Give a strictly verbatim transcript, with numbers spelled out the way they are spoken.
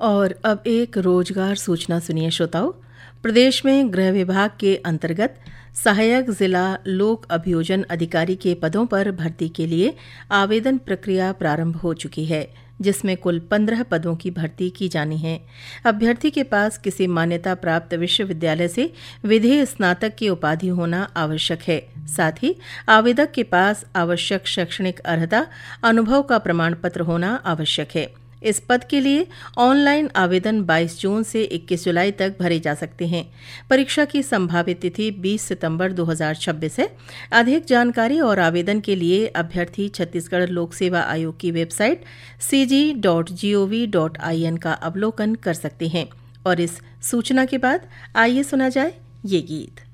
और अब एक रोजगार सूचना सुनिए श्रोताओं। प्रदेश में गृह विभाग के अंतर्गत सहायक जिला लोक अभियोजन अधिकारी के पदों पर भर्ती के लिए आवेदन प्रक्रिया प्रारंभ हो चुकी है, जिसमें कुल पंद्रह पदों की भर्ती की जानी है। अभ्यर्थी के पास किसी मान्यता प्राप्त विश्वविद्यालय से विधेय स्नातक की उपाधि होना आवश्यक है। साथ ही आवेदक के पास आवश्यक शैक्षणिक अर्हता, अनुभव का प्रमाण पत्र होना आवश्यक है। इस पद के लिए ऑनलाइन आवेदन बाईस जून से इक्कीस जुलाई तक भरे जा सकते हैं। परीक्षा की संभावित तिथि बीस सितंबर दो हज़ार छब्बीस है। अधिक जानकारी और आवेदन के लिए अभ्यर्थी छत्तीसगढ़ लोक सेवा आयोग की website C ji dot G O V dot I N का अवलोकन कर सकते हैं। और इस सूचना के बाद आइए सुना जाए ये गीत।